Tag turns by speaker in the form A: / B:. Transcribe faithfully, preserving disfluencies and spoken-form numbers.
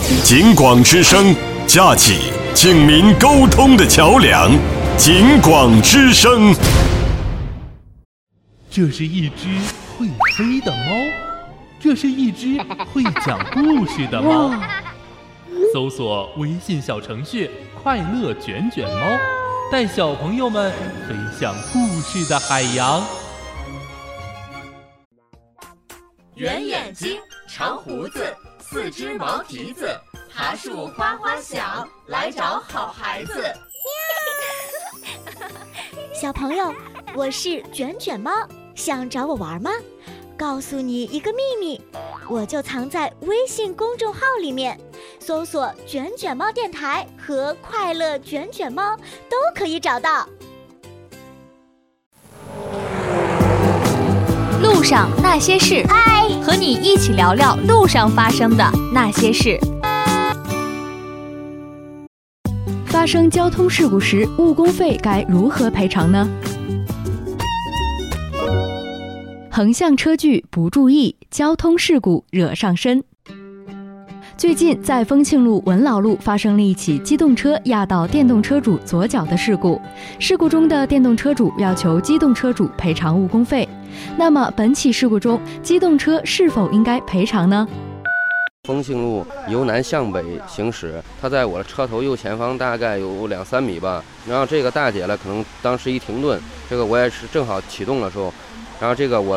A: 警广之声，架起警民沟通的桥梁。警广之声。
B: 这是一只会飞的猫，这是一只会讲故事的猫。搜索微信小程序“快乐卷卷猫”，带小朋友们飞向故事的海洋。
C: 圆眼睛，长胡子，四只毛蹄子，爬树哗哗响，来找好孩子。
D: 小朋友，我是卷卷猫，想找我玩吗？告诉你一个秘密，我就藏在微信公众号里面，搜索“卷卷猫电台”和“快乐卷卷猫”都可以找到。
E: 路上那些事，
D: 嗨，
E: 和你一起聊聊路上发生的那些事。
F: 发生交通事故时，误工费该如何赔偿呢？横向车距不注意，交通事故惹上身。最近，在丰庆路文老路发生了一起机动车压到电动车主左脚的事故。事故中的电动车主要求机动车主赔偿误工费。那么，本起事故中，机动车是否应该赔偿呢？
G: 丰庆路由南向北行驶，它在我的车头右前方大概有两三米吧。然后这个大姐呢，可能当时一停顿，这个我也是正好启动的时候，然后这个我